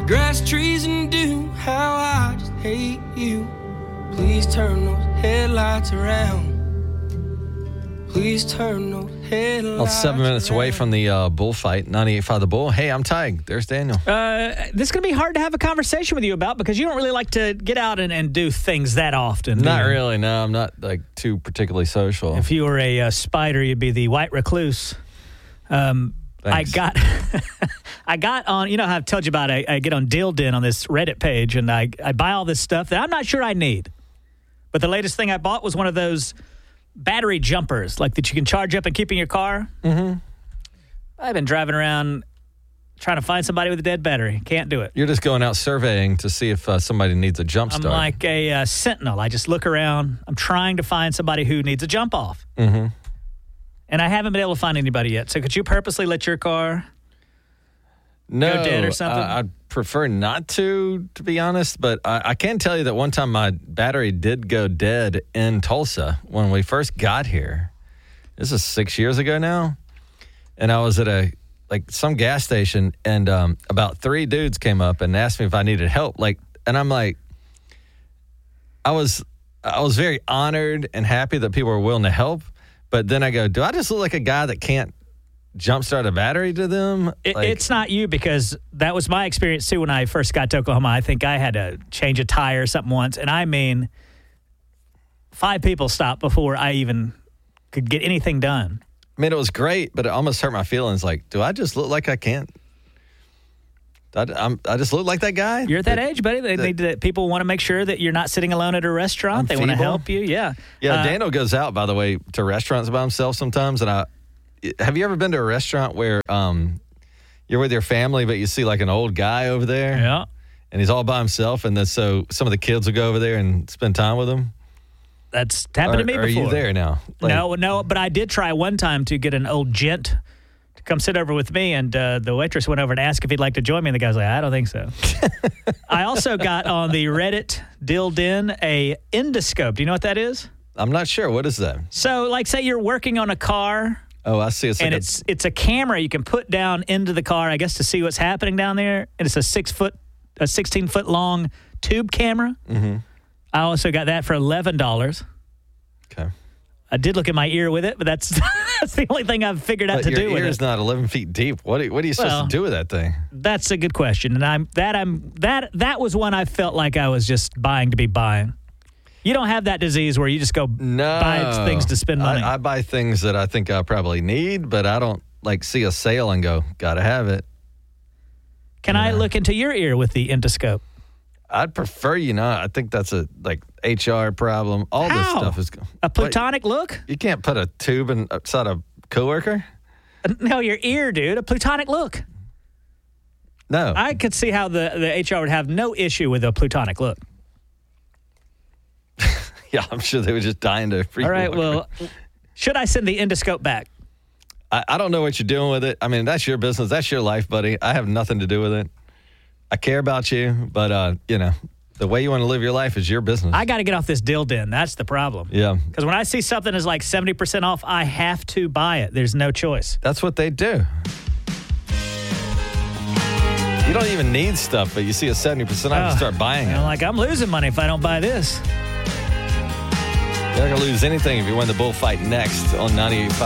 Grass, trees, and dew, how I just hate you. Please turn those headlights around. Please turn those headlights Well, 7 minutes away from the bullfight, 98.5 The Bull. Hey, I'm Tig. There's Daniel. This is going to be hard to have a conversation with you about because you don't really like to get out and do things that often. Not really, no. I'm not like too particularly social. If you were a spider, you'd be the white recluse. I got on, you know how I've told you about, I get on Dilden on this Reddit page, and I buy all this stuff that I'm not sure I need. But the latest thing I bought was one of those battery jumpers, like that you can charge up and keep in your car. Mm-hmm. I've been driving around trying to find somebody with a dead battery. Can't do it. You're just going out surveying to see if somebody needs a jump start. I'm like a sentinel. I just look around. I'm trying to find somebody who needs a jump off. Mm-hmm. And I haven't been able to find anybody yet. So could you purposely let your car go dead or something? I'd prefer not to be honest. But I can tell you that one time my battery did go dead in Tulsa when we first got here. This is 6 years ago now. And I was at some gas station, and about 3 dudes came up and asked me if I needed help. And I'm like, I was very honored and happy that people were willing to help. But then I go, do I just look like a guy that can't jumpstart a battery to them? It's not you, because that was my experience too when I first got to Oklahoma. I think I had to change a tire or something once. And I mean, 5 people stopped before I even could get anything done. I mean, it was great, but it almost hurt my feelings. Like, do I just look like I can't? I just look like that guy? You're at that age, buddy. People want to make sure that you're not sitting alone at a restaurant. They want to help you. Yeah. Yeah, Daniel goes out, by the way, to restaurants by himself sometimes. And have you ever been to a restaurant where you're with your family, but you see like an old guy over there? Yeah. And he's all by himself, and then so some of the kids will go over there and spend time with him? That's happened to me before. Are you there now? No, but I did try one time to get an old gent to come sit over with me, and the waitress went over and asked if he'd like to join me, and the guy's like, I don't think so. I also got on the Reddit Dilden a endoscope. Do you know what that is? I'm not sure. What is that? So, like, say you're working on a car. Oh, I see. It's a camera you can put down into the car, I guess, to see what's happening down there. And it's a 16-foot long tube camera. Mm-hmm. I also got that for $11. Okay. I did look at my ear with it, but that's the only thing I've figured out to do with it. Your ear is not 11 feet deep. What are you supposed to do with that thing? That's a good question, and that was one I felt like I was just buying to be buying. You don't have that disease where you just go buy things to spend money. I buy things that I think I probably need, but I don't see a sale and go, gotta have it. Can I look into your ear with the endoscope? I'd prefer you not. I think that's a HR problem. All this stuff is a plutonic look. You can't put a tube inside a coworker. No, your ear, dude. A plutonic look. No, I could see how the HR would have no issue with a plutonic look. Yeah, I'm sure they were just dying to freak. All right, well, should I send the endoscope back? I don't know what you're doing with it. I mean, that's your business. That's your life, buddy. I have nothing to do with it. I care about you, but, the way you want to live your life is your business. I got to get off this Dilden. That's the problem. Yeah. Because when I see something is like 70% off, I have to buy it. There's no choice. That's what they do. You don't even need stuff, but you see a 70% off, you start buying it. I'm losing money if I don't buy this. You're not going to lose anything if you win the bullfight next on 98.5